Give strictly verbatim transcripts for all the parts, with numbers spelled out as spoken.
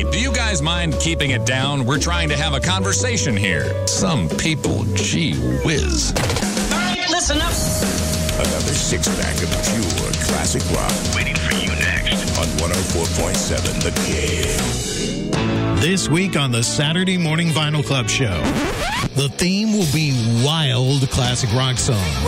Hey, do you guys mind keeping it down? We're trying to have a conversation here. Some people, gee whiz. All right, listen up. Another six-pack of pure classic rock waiting for you next on one oh four point seven The Kid. This week on the Saturday Morning Vinyl Club Show, the theme will be wild classic rock songs.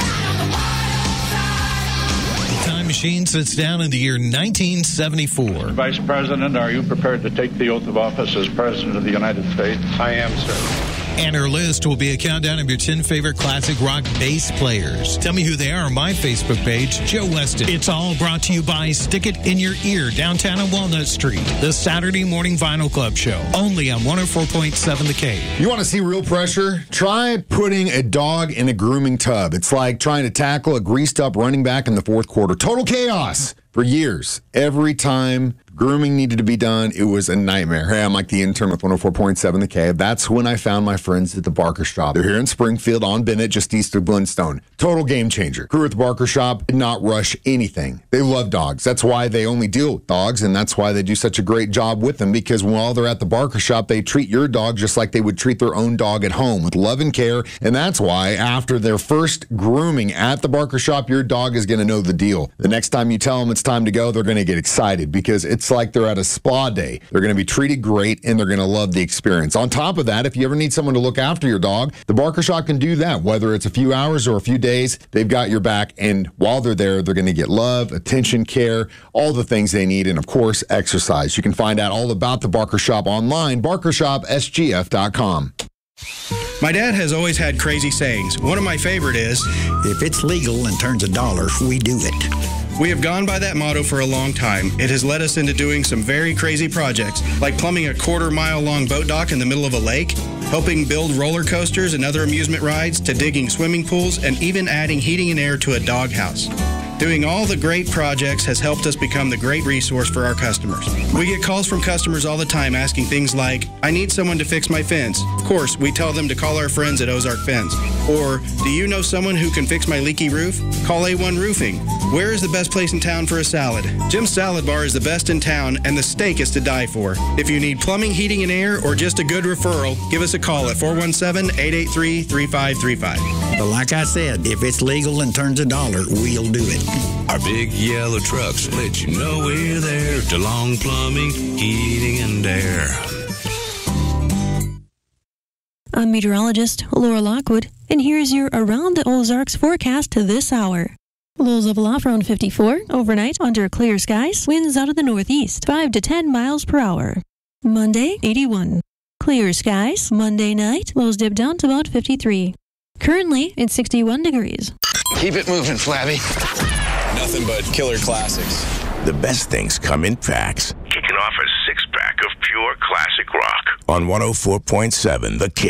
The time machine sits down in the year nineteen seventy-four. Vice President, are you prepared to take the oath of office as President of the United States? I am, sir. And our list will be a countdown of your ten favorite classic rock bass players. Tell me who they are on my Facebook page, Joe Weston. It's all brought to you by Stick It in Your Ear, downtown on Walnut Street. The Saturday Morning Vinyl Club Show, only on one oh four point seven The Cave. You want to see real pressure? Try putting a dog in a grooming tub. It's like trying to tackle a greased-up running back in the fourth quarter. Total chaos. For years, every time grooming needed to be done, it was a nightmare. Hey, I'm Mike the intern with one oh four point seven The Cave. That's when I found my friends at the Barker Shop. They're here in Springfield on Bennett, just east of Glenstone. Total game changer. Crew at the Barker Shop did not rush anything. They love dogs. That's why they only deal with dogs, and that's why they do such a great job with them, because while they're at the Barker Shop, they treat your dog just like they would treat their own dog at home, with love and care. And that's why after their first grooming at the Barker Shop, your dog is going to know the deal. The next time you tell them it's time to go, they're going to get excited because it's like they're at a spa day. They're going to be treated great, and they're going to love the experience. On top of that, if you ever need someone to look after your dog, the Barker Shop can do that. Whether it's a few hours or a few days, they've got your back, and while they're there, they're going to get love, attention, care, all the things they need, and of course, exercise. You can find out all about the Barker Shop online, barker shop s g f dot com. My dad has always had crazy sayings. One of my favorite is, if it's legal and turns a dollar, we do it. We have gone by that motto for a long time. It has led us into doing some very crazy projects, like plumbing a quarter mile long boat dock in the middle of a lake, helping build roller coasters and other amusement rides, to digging swimming pools, and even adding heating and air to a doghouse. Doing all the great projects has helped us become the great resource for our customers. We get calls from customers all the time asking things like, I need someone to fix my fence. Of course, we tell them to call our friends at Ozark Fence. Or, do you know someone who can fix my leaky roof? Call A one Roofing. Where is the best place in town for a salad? Jim's Salad Bar is the best in town, and the steak is to die for. If you need plumbing, heating, and air, or just a good referral, give us a call at four one seven, eight eight three, three five three five. But like I said, if it's legal and turns a dollar, we'll do it. Our big yellow trucks let you know we're there. DeLong Plumbing, Heating, and Air. I'm meteorologist Laura Lockwood, and here's your Around the Ozarks forecast to this hour. Lows of aloft around fifty-four. Overnight, under clear skies. Winds out of the northeast, five to ten miles per hour. Monday, eighty-one. Clear skies. Monday night, lows dip down to about fifty-three. Currently, it's sixty-one degrees. Keep it moving, Flabby. Nothing but killer classics. The best things come in packs. Kicking off a six-pack of pure classic rock on one oh four point seven The Kid.